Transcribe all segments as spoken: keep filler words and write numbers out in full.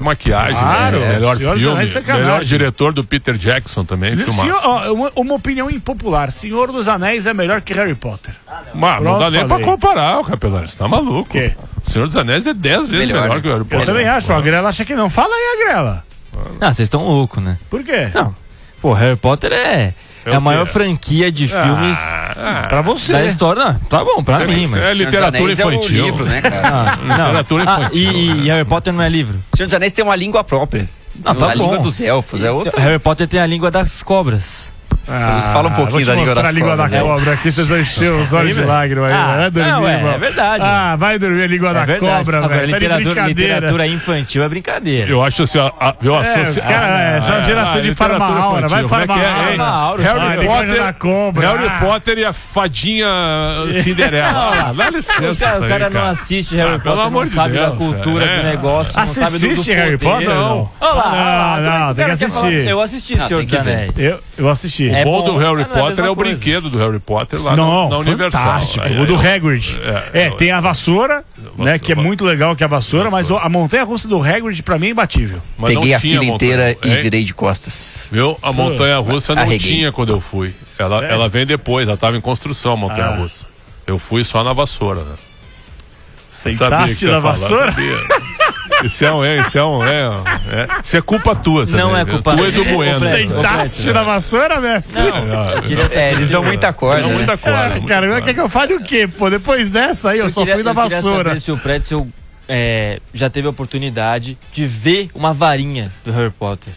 maquiagem, claro, né? Melhor Senhor filme, Anéis, melhor diretor do Peter Jackson também, filmaço. Senhor, ó, uma, uma opinião impopular, Senhor dos Anéis é melhor que Harry Potter. Mas não dá nem pra comparar, o Capelão, você tá maluco. Que? O Senhor dos Anéis é dez vezes melhor, melhor que o Harry Potter. Eu também acho, a Grela acha que não. Fala aí, a Grela. Ah, vocês estão loucos, né? Por quê? Não. Pô, Harry Potter é, é a maior franquia de filmes ah, pra você. da história. Não, tá bom, pra é, mim, mas... É literatura infantil. É um livro, né, cara? Ah, não. Literatura Ah, infantil. e, e Harry Potter não é livro? O Senhor dos Anéis tem uma língua própria. Não, tá a bom. língua dos elfos é outra. Harry Potter tem a língua das cobras. Ah, Fala um pouquinho da língua das a língua cobras, da né? cobra aqui, vocês vão encher os olhos de lágrimas aí. Ah, Vai dormir, não, é, irmão. é verdade. Ah, vai dormir a língua É da verdade. cobra, Agora, velho. Tá de literatura, brincadeira. literatura infantil é brincadeira. Eu acho assim, a, a, viu, a É, associa... os caras, é, essa geração de literatura farma-aura, vai infantil, como é que é? farma-aura. Ei, Farma-aura, Harry ah, língua Potter, da cobra. Harry Ah. Potter e a fadinha Cinderela. Ah, dá licença. O cara, isso o aí, cara não cara. assiste Harry Ah, pelo Potter, amor não de sabe Deus, da cultura é. do negócio, Ah, não você sabe do, do assiste Harry poder. Potter? Não. Olha lá, Não, olha lá, não, o tem cara que quer falar assistir. assim, eu assisti Não, Senhor tem dos que ver. Anéis. Eu, eu assisti. É O bom do bom, Harry mas não é a Potter mesma é o coisa. brinquedo do Harry Potter lá Não, na, na Universal. fantástico. Aí, O do aí, Hagrid. É, É, tem a vassoura, né, vassoura. que é muito legal que é a vassoura, mas o- a montanha-russa do Hagrid pra mim é imbatível. mas não Peguei a tinha fila montanha, inteira e hein? virei de costas. Viu? A montanha-russa não Arreguei. tinha quando eu fui. Ela, Sério? ela vem depois, ela estava em construção, a montanha-russa. Eu fui só na vassoura, né? Sabia que Sentaste ia na falar, vassoura? sabia. Isso é um, é, isso é um, é, é. Isso é culpa tua também. Não é viu? culpa tua e do minha. Bueno. Completo. Sentaste na vassoura, mestre? Não, eu queria saber É, eles se dão o- muita corda. Não, né? muita corda. É, muita cara, corda. quer que eu fale o quê? Pô, depois dessa aí eu, Eu só queria- fui na eu queria vassoura. saber se o Prédio é, já teve a oportunidade de ver uma varinha do Harry Potter.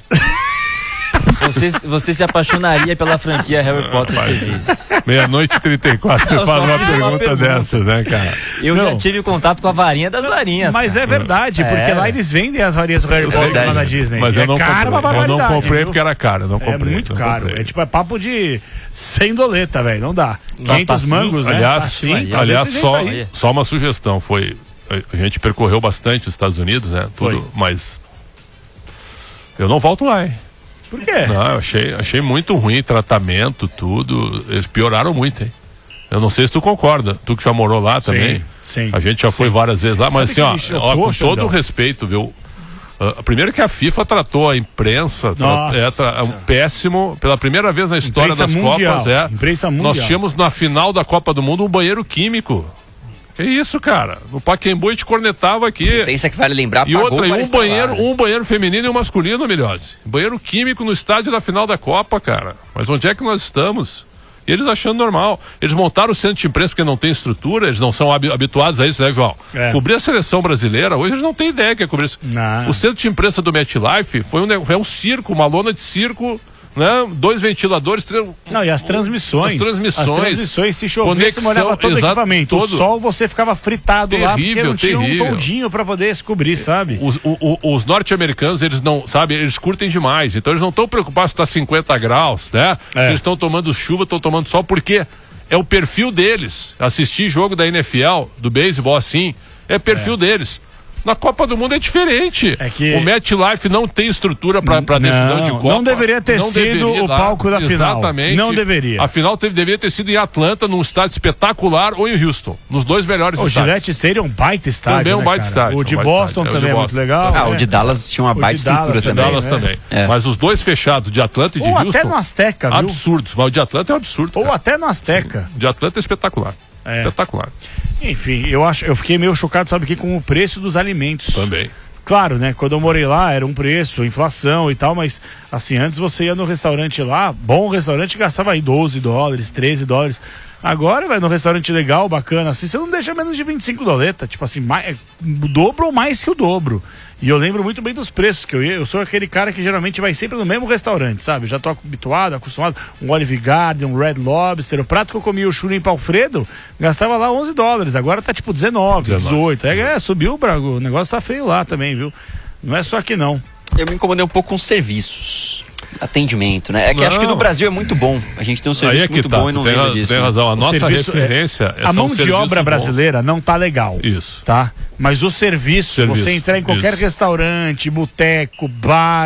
Você, você se apaixonaria pela franquia Harry Potter se visse. Meia-noite e trinta e quatro, Eu eu só faço uma fiz uma pergunta, pergunta. dessas, né, cara? Eu Não. já tive contato com a varinha das varinhas. Mas cara. é verdade, porque É. lá eles vendem as varinhas do Harry Potter verdade. lá na Disney. Mas é eu não caro, comprei. uma Eu não barbaridade, comprei viu? porque era caro, eu não É comprei. muito não caro. comprei. É tipo, é papo de cem doleta, velho. Não dá. Não, quinhentos tá mangos, né? Aliás, Tá assim, aí, talvez aliás esse só, jeito aí. só uma sugestão. Foi, a gente percorreu bastante os Estados Unidos, né? Tudo, Foi. mas eu não volto lá, hein? Por quê? Não, eu achei, achei muito ruim tratamento, tudo. Eles pioraram muito, hein? Eu não sei se tu concorda, tu que já morou lá também. sim. A gente já foi várias vezes lá, mas Sabe assim, que ó, me ó, chocou, com todo Xandão? o respeito, viu? Uh, primeiro que a FIFA tratou a imprensa tra- Nossa é, tra- é um péssimo, pela primeira vez na história Imprensa das mundial, Copas, é. imprensa mundial. Nós tínhamos na final da Copa do Mundo um banheiro químico. Que isso, cara? No Pacaembu a gente cornetava aqui. Pensa que vale lembrar, E pagou outra, e para um estar lá, banheiro, né? um banheiro feminino e um masculino, Milhose. Banheiro químico no estádio da final da Copa, cara. Mas onde é que nós estamos? E eles achando normal. Eles montaram o centro de imprensa porque não tem estrutura, eles não são habi- habituados a isso, né, João? É. Cobrir a seleção brasileira, hoje eles não têm ideia que é cobrir isso. Não. O centro de imprensa do MetLife foi um, ne- foi um circo, uma lona de circo, né? Dois ventiladores, três... Não, e as transmissões. As transmissões. As transmissões, se chovesse, Conexão, molhava todo o exato, equipamento. todo. O sol, você ficava fritado lá, porque Terrível, não tinha terrível. um toldinho pra poder se cobrir, sabe? Os, o- o- os norte-americanos, eles não, sabe, eles curtem demais. Então eles não estão preocupados se está cinquenta graus, né? É. Se eles estão tomando chuva, estão tomando sol, porque é o perfil deles. Assistir jogo da N F L, do beisebol assim, é perfil deles. Na Copa do Mundo é diferente. É que- O MetLife não tem estrutura para decisão Não, de Copa. não deveria ter sido o lá. palco da final. Exatamente. Não deveria. A final teve, deveria ter sido em Atlanta, num estádio espetacular, ou em Houston, nos dois melhores O estádios. Gillette Stadium é um baita estádio. Também é um né, baita cara? estádio, O de um baita Boston estádio. É, o também de é muito Boston. legal. Ah, o né? de Dallas tinha uma O de baita Dallas estrutura De também, também. Dallas né? também. É. Mas os dois fechados, de Atlanta e de Ou Houston. até no Azteca, viu? Absurdos, mas o de Atlanta é um absurdo. Ou cara. até no Azteca. O de Atlanta é espetacular. É. Espetacular. Enfim, eu acho, eu fiquei meio chocado, sabe o que? Com o preço dos alimentos. Também. Claro, né? Quando eu morei lá era um preço, inflação e tal, mas assim, antes você ia no restaurante lá, bom restaurante, gastava aí doze dólares, treze dólares. Agora, vai no restaurante legal, bacana, assim, você não deixa menos de vinte e cinco doleta, tipo assim, mais, o dobro ou mais que o dobro. E eu lembro muito bem dos preços que eu ia. Eu sou aquele cara que geralmente vai sempre no mesmo restaurante, sabe? Já tô habituado, acostumado. Um Olive Garden, um Red Lobster. O prato que eu comia, o shrimp Alfredo, gastava lá onze dólares. Agora tá tipo dezenove, dezoito. É, é, subiu o brago. O negócio tá feio lá também, viu? Não é só aqui não. Eu me incomodei um pouco com serviços. Atendimento, né? É que Não. acho que no Brasil é muito bom. A gente tem um Aí serviço é que muito tá, bom e tu não tem, lembra ra- disso. tem razão. A O nossa serviço é- referência é A são mão de serviços obra bons. brasileira não tá legal. Isso. Tá? Mas o serviço, Serviço, você entrar em qualquer isso. restaurante, boteco, bar,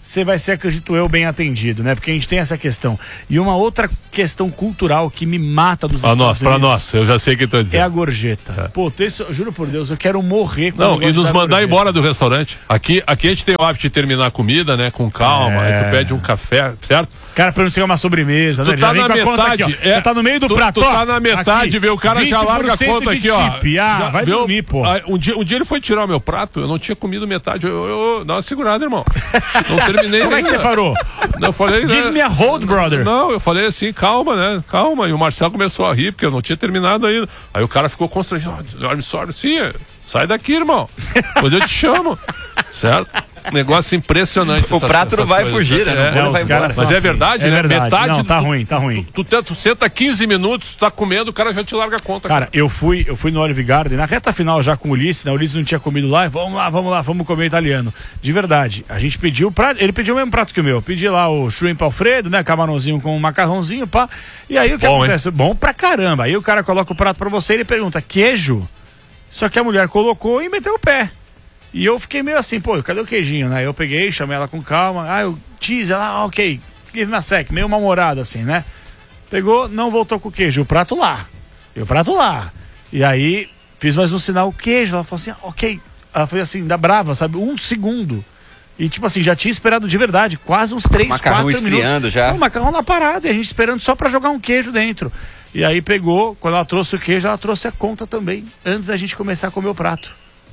você vai ser, acredito eu, bem atendido, né? Porque a gente tem essa questão. E uma outra questão cultural que me mata dos Pra Estados nós, pra Unidos nós, eu já sei o que eu tô é a dizendo. gorjeta. É. Pô, tem isso- juro por Deus, eu quero morrer com o Não, negócio e nos da mandar gorjeta. embora do restaurante. Aqui, aqui a gente tem o hábito de terminar a comida, né? Com calma, É. aí tu pede um café, certo? Cara, pra não ser uma sobremesa, Tu né? tá Já vem na com a conta metade, aqui, ó. é. Você tá no meio do Tu- prato, tu ó. tá na metade, Aqui, vê, o cara já larga a vinte por cento conta de aqui, ó. tip. Ah, Já- vai viu? dormir, pô. Ah, um, dia, um dia ele foi tirar o meu prato, eu não tinha comido metade. Eu, eu, eu- dá uma segurada, irmão. Não terminei Como é que ainda. você falou? Eu falei, né? Give me a hold, brother. Não, eu falei assim, calma, né? Calma. E o Marcelo começou a rir, porque eu não tinha terminado ainda. Aí o cara ficou constrangido. Olha, sorry, sim, sai daqui, irmão. Depois eu te chamo. Certo? Negócio impressionante. O essas- prato não essas vai coisas. fugir, né? É. Não, Não, vai os embora. caras são Mas é assim. verdade, é né? verdade. Metade Não, tá do- ruim, tá ruim. Tu, tu, tu senta quinze minutos, tu tá comendo, o cara já te larga a conta. Cara, eu fui, eu fui no Olive Garden, na reta final já com o Ulisses, né? O Ulisses não tinha comido lá, e vamos lá, vamos lá, vamos comer italiano. De verdade, a gente pediu, pra, ele pediu o mesmo prato que o meu, eu pedi lá o shrimp alfredo, né? Camarãozinho com macarrãozinho, pá. E aí o que Bom, acontece? Bom pra caramba. Aí o cara coloca o prato pra você e ele pergunta, queijo? Só que a mulher colocou e meteu o pé. E eu fiquei meio assim, pô, cadê o queijinho, né? Eu peguei, chamei ela com calma, ah, o cheese, ela, ah, ok, give me a sec, meio mal-humorado assim, né? Pegou, não voltou com o queijo, o prato lá, e o prato lá. E aí, fiz mais um sinal, queijo, ela falou assim, ah, ok. Ela foi assim, da brava, sabe, um segundo. E tipo assim, já tinha esperado de verdade, quase uns três, Macarrão quatro minutos. esfriando já. O macarrão na parada, e a gente esperando só pra jogar um queijo dentro. E aí pegou, quando ela trouxe o queijo, ela trouxe a conta também, antes da gente começar a comer o prato.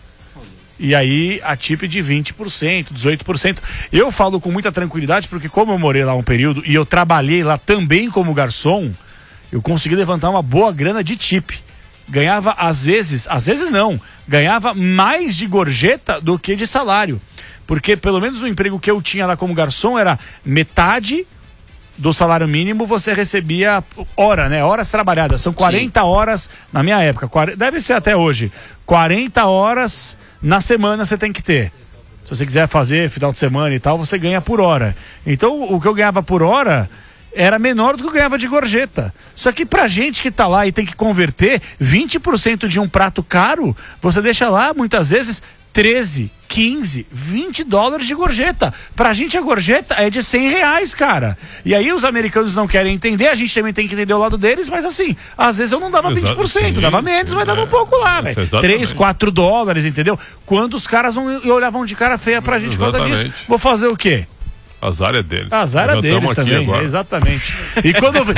E aí a tip de vinte por cento, dezoito por cento. Eu falo com muita tranquilidade porque como eu morei lá um período e eu trabalhei lá também como garçom, eu consegui levantar uma boa grana de tip. Ganhava às vezes, às vezes não, ganhava mais de gorjeta do que de salário. Porque pelo menos o emprego que eu tinha lá como garçom era metade do salário mínimo, você recebia hora, né? Horas trabalhadas. São quarenta Sim. horas na minha época. quarenta, deve ser até hoje. quarenta horas na semana você tem que ter. Se você quiser fazer final de semana e tal, você ganha por hora. Então, o que eu ganhava por hora era menor do que eu ganhava de gorjeta. Só que pra gente que tá lá e tem que converter, vinte por cento de um prato caro, você deixa lá, muitas vezes, treze, quinze, vinte dólares de gorjeta. Pra gente a gorjeta é de cem reais, cara. E aí os americanos não querem entender, a gente também tem que entender o lado deles, mas assim, às vezes eu não dava vinte por cento, Sim, dava menos, sim, mas dava é. um pouco lá, velho. Exatamente. três, quatro dólares, entendeu? Quando os caras não olhavam de cara feia pra gente por causa disso. Exatamente. Vou fazer o quê? Azar é deles. Azar é Já deles tamo aqui também, agora. é, exatamente. E quando eu...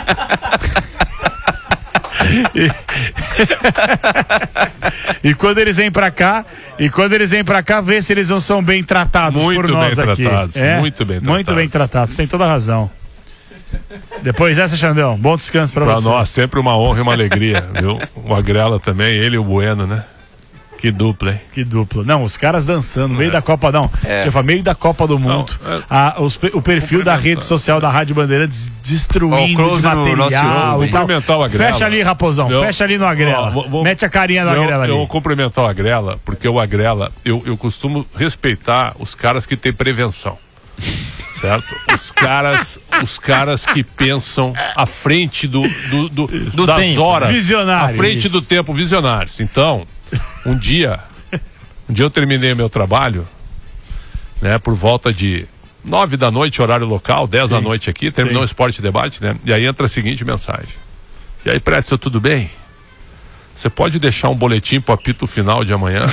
e... e quando eles vêm pra cá, e quando eles vêm pra cá, vê se eles não são bem tratados Muito por nós bem aqui. tratados, É? muito bem Muito tratados. bem tratados, tem toda a razão. Depois dessa, Xandão, bom descanso pra, Pra você. nós, sempre uma honra e uma alegria, viu? O Agrela também, ele e o Bueno, né? Que dupla, hein? Que dupla. Não, os caras dançando, no meio da Copa, não. É. Tipo, meio da Copa do Mundo. Não, é- Ah, os pe- o perfil da rede social da Rádio Bandeirantes destruindo Ó, o close de no nosso material YouTube, e tal. Cumprimentar o Agrela. Fecha ali, Raposão. Eu- Fecha ali no Agrela. Ó, vou- vou- Mete a carinha do eu, Agrela ali. eu vou cumprimentar o Agrela, porque o Agrela, eu, eu costumo respeitar os caras que têm prevenção. Certo? Os caras, os caras que pensam à frente do, do, do, Do das tempo. horas. Visionários. À frente do tempo, visionários. Então, um dia, um dia eu terminei meu trabalho, né, por volta de nove da noite, horário local, dez da noite aqui, terminou Sim. o Esporte Debate, né? E aí entra a seguinte mensagem. E aí, Prédio, tudo bem? Você pode deixar um boletim pro apito final de amanhã?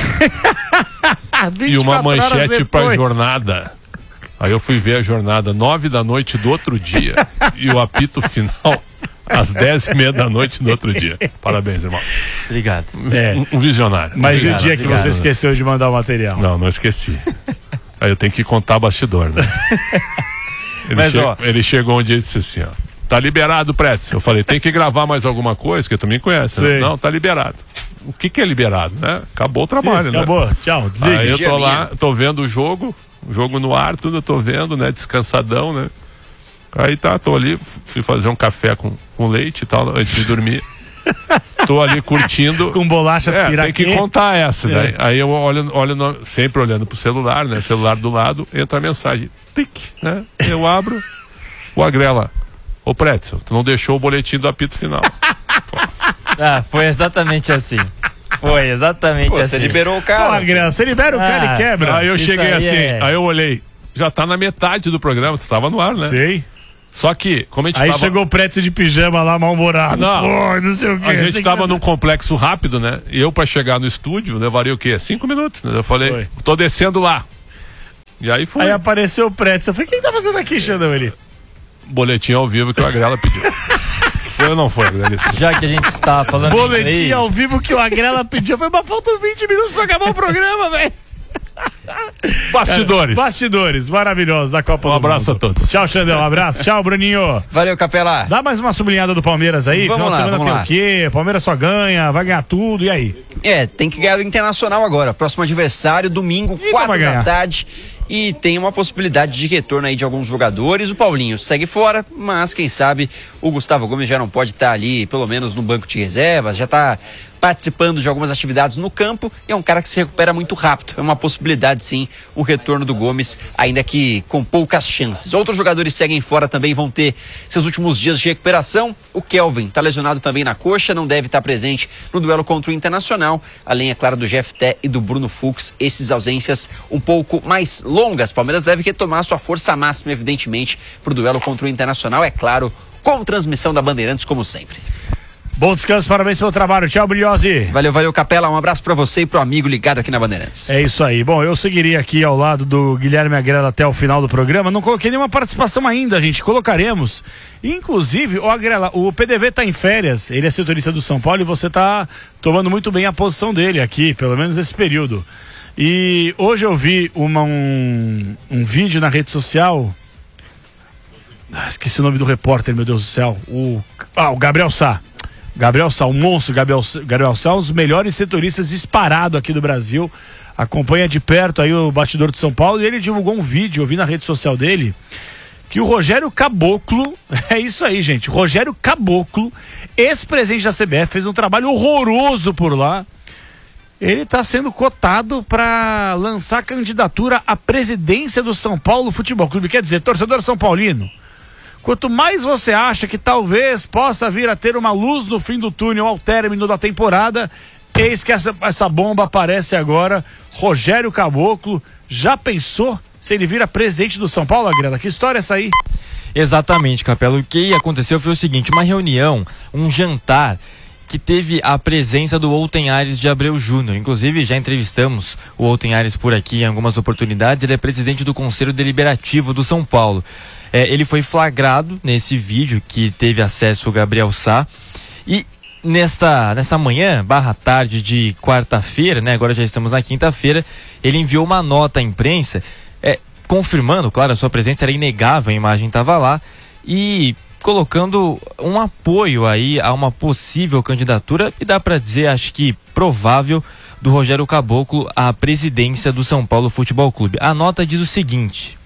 E uma manchete pra jornada. Aí eu fui ver a jornada nove da noite do outro dia e o apito final às dez e meia da noite do outro dia. Parabéns, irmão. Obrigado. É. Um, um visionário. Mas Obrigado, e o dia que obrigado. você esqueceu de mandar o material? Não, não esqueci. Aí eu tenho que contar bastidor, né? Ele, Mas, che- ó. ele chegou um dia e disse assim, ó. Tá liberado, Prédio. Eu falei, tem que gravar mais alguma coisa, que tu me conhece, né? Sei. Não, tá liberado. O que que é liberado, né? Acabou o trabalho, Isso, né? acabou. Tchau. Desliga. Aí eu tô Pijaminha. lá, tô vendo o jogo, o jogo no ar, tudo eu tô vendo, né? Descansadão, né? Aí tá, tô ali, fui fazer um café com, com leite e tal, antes de dormir. Tô ali curtindo. Com bolachas É, piraquê. tem que contar essa, É. né? Aí eu olho, olho no- sempre olhando pro celular, né? Celular do lado, entra a mensagem. Tic, né? Eu abro, o Agrela. Ô, Pretzel, tu não deixou o boletim do apito final. Ah, foi exatamente assim. Foi exatamente Pô, assim. você liberou o Pô, cara. Agrela, você libera o cara Ah, e quebra. Aí eu Isso cheguei aí assim, é- aí eu olhei. já tá na metade do programa, tu tava no ar, né? Sei. Só que, como a gente Aí tava... chegou o Pretz de pijama lá, mal-humorado. Não, Pô, não sei o quê. a gente Tem tava que... num complexo rápido, né? E eu, pra chegar no estúdio, levaria o quê? Cinco minutos, né? Eu falei, Foi. tô descendo lá. E aí foi. Aí apareceu o Pretz. Eu falei, quem tá fazendo aqui, Xandão, ele? Boletim ao vivo que o Agrela pediu. Foi ou não foi, Agrela? Já que a gente está falando Boletim inglês, ao vivo que o Agrela pediu. Foi, mas faltam vinte minutos pra acabar o programa, velho. Bastidores. Bastidores, maravilhosos da Copa Um do abraço Mundo. a todos. Tchau, Xandão, um abraço. Tchau, Bruninho. Valeu, Capela. Dá mais uma sublinhada do Palmeiras aí. Vamos Final lá, de semana vamos tem lá. o quê? Palmeiras só ganha, vai ganhar tudo, e aí? É, tem que ganhar do Internacional agora. Próximo adversário, domingo, Eita, quatro vai da ganhar. tarde. E tem uma possibilidade de retorno aí de alguns jogadores. O Paulinho segue fora, mas quem sabe o Gustavo Gomes já não pode estar ali, pelo menos no banco de reservas, já está participando de algumas atividades no campo e é um cara que se recupera muito rápido. É uma possibilidade, sim, o retorno do Gomes, ainda que com poucas chances. Outros jogadores seguem fora também, vão ter seus últimos dias de recuperação. O Kelvin está lesionado também na coxa, não deve estar presente no duelo contra o Internacional, além, é claro, do Jeff Té e do Bruno Fux. Esses ausências um pouco mais longas. Palmeiras deve retomar sua força máxima, evidentemente, para o duelo contra o Internacional, é claro, com transmissão da Bandeirantes, como sempre. Bom descanso, parabéns pelo trabalho. Tchau, Brilhosi. Valeu, valeu, Capela. Um abraço pra você e pro amigo ligado aqui na Bandeirantes. É isso aí. Bom, eu seguiria aqui ao lado do Guilherme Agrela até o final do programa. Não coloquei nenhuma participação ainda, gente. Colocaremos. Inclusive, o Agrela, o P D V tá em férias. Ele é setorista do São Paulo e você tá tomando muito bem a posição dele aqui, pelo menos nesse período. E hoje eu vi uma, um, um vídeo na rede social. Ah, esqueci o nome do repórter, meu Deus do céu. O, ah, o Gabriel Sá. Gabriel Sá, o monstro Gabriel, Gabriel Sá, um dos melhores setoristas disparado aqui do Brasil. Acompanha de perto aí o bastidor de São Paulo e ele divulgou um vídeo, eu vi na rede social dele, que o Rogério Caboclo, é isso aí, gente, Rogério Caboclo, ex-presidente da C B F, fez um trabalho horroroso por lá. Ele está sendo cotado para lançar candidatura à presidência do São Paulo Futebol Clube. Quer dizer, torcedor São Paulino, quanto mais você acha que talvez possa vir a ter uma luz no fim do túnel ao término da temporada, eis que essa, essa bomba aparece agora. Rogério Caboclo, já pensou se ele vira presidente do São Paulo, Agrela? Que história é essa aí? Exatamente, Capela. O que aconteceu foi o seguinte, uma reunião, um jantar que teve a presença do Outen Ares de Abreu Júnior. Inclusive, já entrevistamos o Outen Ares por aqui em algumas oportunidades. Ele é presidente do Conselho Deliberativo do São Paulo. É, ele foi flagrado nesse vídeo que teve acesso o Gabriel Sá. E nesta, nessa manhã, barra tarde de quarta-feira, né? Agora já estamos na quinta-feira, ele enviou uma nota à imprensa, é, confirmando, claro, a sua presença era inegável, a imagem estava lá, e colocando um apoio aí a uma possível candidatura, e dá para dizer, acho que provável, do Rogério Caboclo à presidência do São Paulo Futebol Clube. A nota diz o seguinte: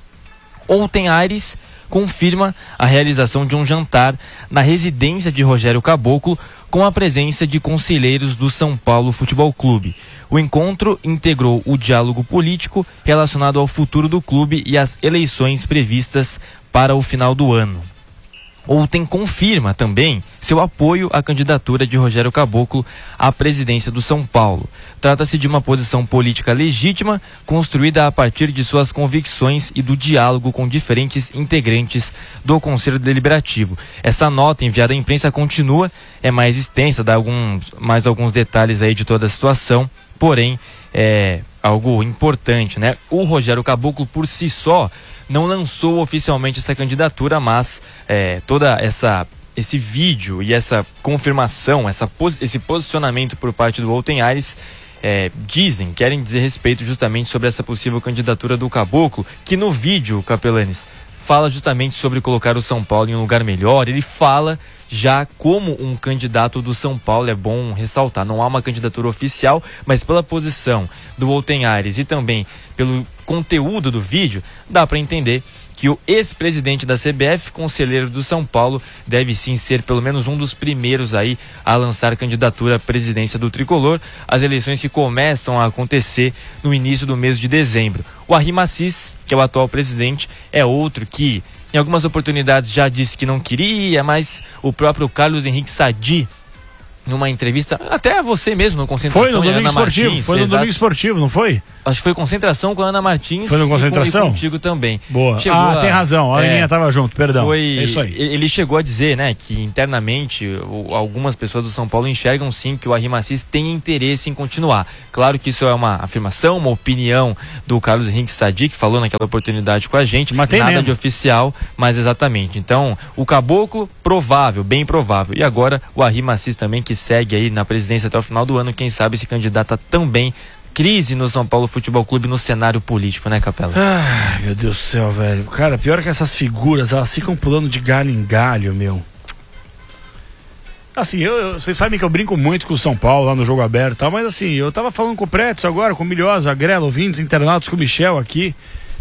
Ontem Ares confirma a realização de um jantar na residência de Rogério Caboclo com a presença de conselheiros do São Paulo Futebol Clube. O encontro integrou o diálogo político relacionado ao futuro do clube e às eleições previstas para o final do ano. Ontem confirma também seu apoio à candidatura de Rogério Caboclo à presidência do São Paulo. Trata-se de uma posição política legítima, construída a partir de suas convicções e do diálogo com diferentes integrantes do Conselho Deliberativo. Essa nota enviada à imprensa continua, é mais extensa, dá alguns, mais alguns detalhes aí de toda a situação, porém é algo importante, né? O Rogério Caboclo por si só não lançou oficialmente essa candidatura, mas é, toda essa esse vídeo e essa confirmação, essa, esse posicionamento por parte do Outen Ares é, dizem, querem dizer respeito justamente sobre essa possível candidatura do Caboclo, que no vídeo, Capelanes, fala justamente sobre colocar o São Paulo em um lugar melhor. Ele fala já como um candidato do São Paulo, é bom ressaltar, não há uma candidatura oficial, mas pela posição do Outen Ares e também pelo conteúdo do vídeo, dá para entender que o ex-presidente da C B F, conselheiro do São Paulo, deve sim ser pelo menos um dos primeiros aí a lançar candidatura à presidência do Tricolor, as eleições que começam a acontecer no início do mês de dezembro. O Arrim Assis, que é o atual presidente, é outro que em algumas oportunidades já disse que não queria, mas o próprio Carlos Henrique Sadi numa entrevista, até você mesmo, no Concentração. Foi no Domingo Ana Esportivo, Martins, foi no exato. Domingo Esportivo, não foi? Acho que foi Concentração com a Ana Martins. Foi no Concentração? E, com, e contigo também. Boa. Chegou ah, a, tem razão, a Aninha é, tava junto, perdão. Foi, é isso aí. Ele chegou a dizer, né, que internamente o, algumas pessoas do São Paulo enxergam sim que o Arrim Assis tem interesse em continuar. Claro que isso é uma afirmação, uma opinião do Carlos Henrique Sadi, que falou naquela oportunidade com a gente. Mas tem nada mesmo. de oficial, mas exatamente. Então, o Caboclo, provável, bem provável. E agora o Arrim Assis também, que segue aí na presidência até o final do ano, quem sabe se candidata também. Crise no São Paulo Futebol Clube no cenário político, né, Capela? Ai, meu Deus do céu, velho. Cara, pior que essas figuras, elas ficam pulando de galho em galho, meu. Assim, eu, eu, vocês sabem que eu brinco muito com o São Paulo lá no Jogo Aberto e tal, mas assim, eu tava falando com o Pretz agora, com o Milhosa, a Grela, ouvintes, internautas, com o Michel aqui.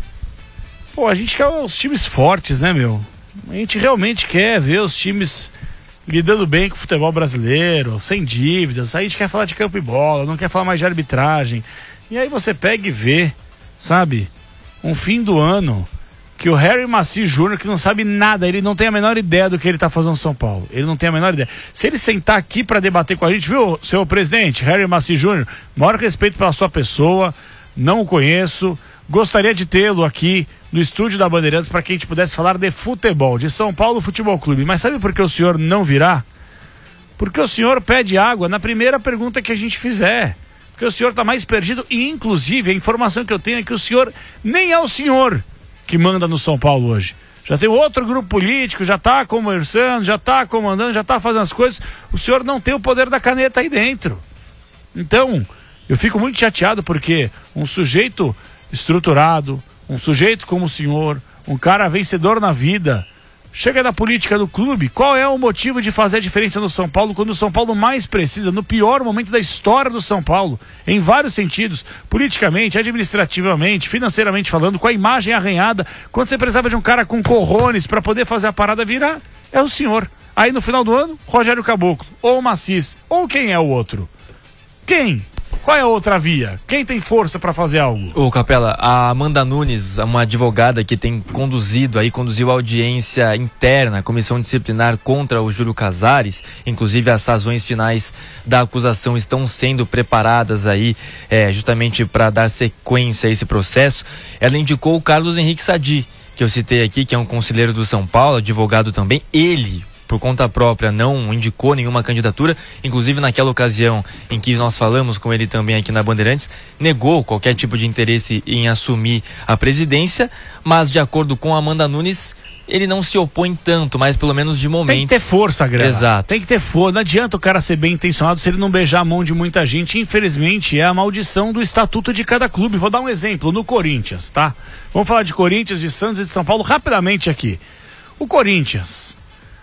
Pô, a gente quer os times fortes, né, meu? A gente realmente quer ver os times lidando bem com o futebol brasileiro, sem dívidas. Aí a gente quer falar de campo e bola, não quer falar mais de arbitragem. E aí você pega e vê, sabe, um fim do ano que o Harry Maci Júnior, que não sabe nada, ele não tem a menor ideia do que ele tá fazendo no São Paulo. Ele não tem a menor ideia. Se ele sentar aqui para debater com a gente, viu, seu presidente, Harry Maci Júnior, maior respeito pela sua pessoa, não o conheço, gostaria de tê-lo aqui no estúdio da Bandeirantes para que a gente pudesse falar de futebol, de São Paulo Futebol Clube. Mas sabe por que o senhor não virá? Porque o senhor pede água na primeira pergunta que a gente fizer. Porque o senhor está mais perdido e, inclusive, a informação que eu tenho é que o senhor nem é o senhor que manda no São Paulo hoje. Já tem outro grupo político, já está conversando, já está comandando, já está fazendo as coisas. O senhor não tem o poder da caneta aí dentro. Então, eu fico muito chateado porque um sujeito estruturado, um sujeito como o senhor, um cara vencedor na vida, chega na política do clube. Qual é o motivo de fazer a diferença no São Paulo quando o São Paulo mais precisa, no pior momento da história do São Paulo, em vários sentidos, politicamente, administrativamente, financeiramente falando, com a imagem arranhada, quando você precisava de um cara com corrones para poder fazer a parada virar, é o senhor. Aí no final do ano, Rogério Caboclo, ou Macis, ou quem é o outro? Quem? Qual é a outra via? Quem tem força para fazer algo? Ô Capela, a Amanda Nunes, uma advogada que tem conduzido aí, conduziu a audiência interna, comissão disciplinar contra o Júlio Casares, inclusive as razões finais da acusação estão sendo preparadas aí, é, justamente para dar sequência a esse processo. Ela indicou o Carlos Henrique Sadi, que eu citei aqui, que é um conselheiro do São Paulo, advogado também. Ele, por conta própria, não indicou nenhuma candidatura, inclusive naquela ocasião em que nós falamos com ele também aqui na Bandeirantes, negou qualquer tipo de interesse em assumir a presidência, mas de acordo com a Amanda Nunes, ele não se opõe tanto, mas pelo menos de momento. Tem que ter força, Grela. Exato. Tem que ter força. Não adianta o cara ser bem intencionado se ele não beijar a mão de muita gente. Infelizmente, é a maldição do estatuto de cada clube. Vou dar um exemplo, no Corinthians, tá? Vamos falar de Corinthians, de Santos e de São Paulo rapidamente aqui. O Corinthians,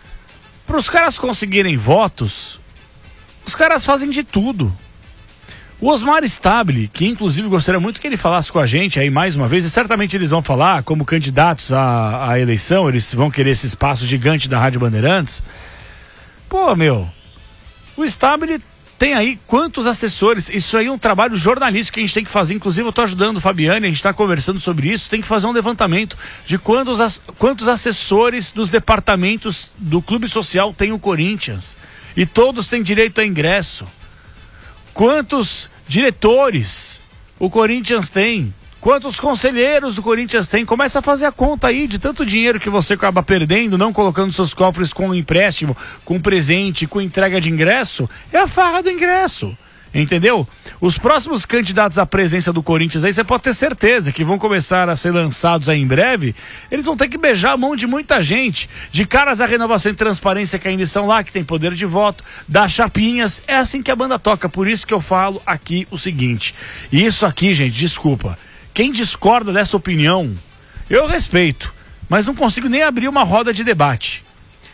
para os caras conseguirem votos, os caras fazem de tudo. O Osmar Stabile, que inclusive gostaria muito que ele falasse com a gente aí mais uma vez, e certamente eles vão falar como candidatos à, à eleição, eles vão querer esse espaço gigante da Rádio Bandeirantes. Pô, meu, o Stabile tem aí quantos assessores? Isso aí é um trabalho jornalístico que a gente tem que fazer. Inclusive eu estou ajudando o Fabiane, a gente está conversando sobre isso. Tem que fazer um levantamento de quantos, quantos assessores dos departamentos do Clube Social tem o Corinthians. E todos têm direito a ingresso. Quantos diretores o Corinthians tem? Quantos conselheiros do Corinthians tem? Começa a fazer a conta aí de tanto dinheiro que você acaba perdendo, não colocando seus cofres com empréstimo, com presente, com entrega de ingresso. É a farra do ingresso. Entendeu? Os próximos candidatos à presença do Corinthians aí, você pode ter certeza que vão começar a ser lançados aí em breve. Eles vão ter que beijar a mão de muita gente, de caras da Renovação e Transparência que ainda estão lá, que tem poder de voto, das chapinhas. É assim que a banda toca. Por isso que eu falo aqui o seguinte. E isso aqui, gente, desculpa. Quem discorda dessa opinião, eu respeito, mas não consigo nem abrir uma roda de debate.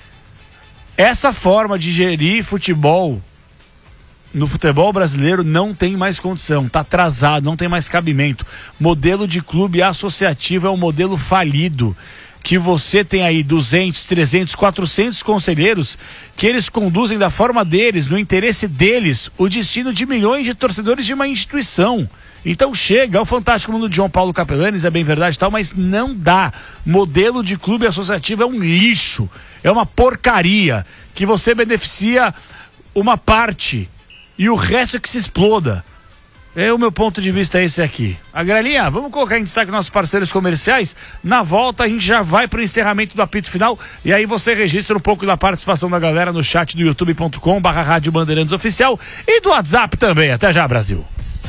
Essa forma de gerir futebol no futebol brasileiro não tem mais condição, está atrasado, não tem mais cabimento. Modelo de clube associativo é um modelo falido, que você tem aí duzentos, trezentos, quatrocentos conselheiros que eles conduzem da forma deles, no interesse deles, o destino de milhões de torcedores de uma instituição. Então chega, é o fantástico mundo de João Paulo Capelanes, é bem verdade e tal, mas não dá. Modelo de clube associativo é um lixo, é uma porcaria, que você beneficia o, uma parte e o resto é que se exploda. É, o meu ponto de vista é esse aqui. A Grelinha, vamos colocar em destaque nossos parceiros comerciais. Na volta a gente já vai pro encerramento do apito final e aí você registra um pouco da participação da galera no chat do youtube ponto com barra Rádio Bandeirantes Oficial e do WhatsApp também. Até já, Brasil.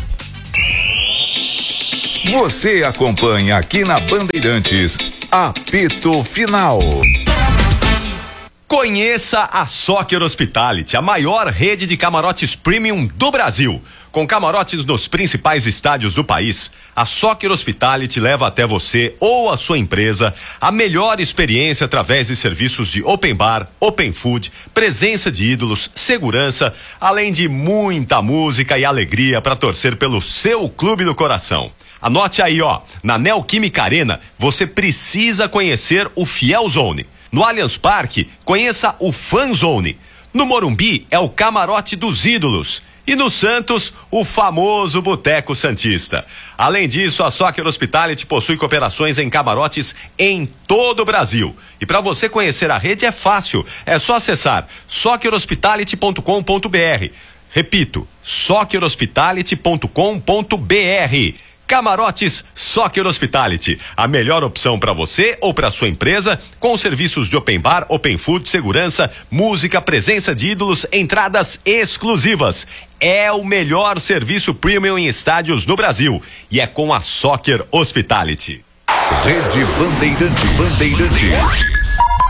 Você acompanha aqui na Bandeirantes, apito final. Conheça a Soccer Hospitality, a maior rede de camarotes premium do Brasil. Com camarotes nos principais estádios do país, a Soccer Hospitality leva até você ou a sua empresa a melhor experiência através de serviços de open bar, open food, presença de ídolos, segurança, além de muita música e alegria para torcer pelo seu clube do coração. Anote aí, ó, na Neoquímica Arena, você precisa conhecer o Fiel Zone. No Allianz Parque, conheça o Fan Zone. No Morumbi, é o Camarote dos Ídolos. E no Santos, o famoso Boteco Santista. Além disso, a Soccer Hospitality possui cooperações em camarotes em todo o Brasil. E para você conhecer a rede é fácil, é só acessar soccer hospitality ponto com ponto br. Repito, soccer hospitality ponto com ponto br. Camarotes Soccer Hospitality, a melhor opção para você ou para sua empresa, com serviços de open bar, open food, segurança, música, presença de ídolos, entradas exclusivas. É o melhor serviço premium em estádios no Brasil e é com a Soccer Hospitality. Rede Bandeirantes. Bandeirantes.